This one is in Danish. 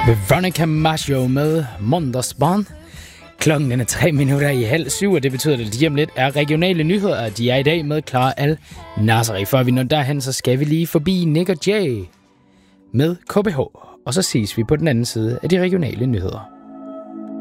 Veronica Maggio med Måndagsbarn. Klokken er 7:03, og det betyder, at lige om lidt er regionale nyheder. De er i dag med Clara Al-Nasri. Før vi når derhen, så skal vi lige forbi Nick og Jay med KBH. Og så ses vi på den anden side af de regionale nyheder.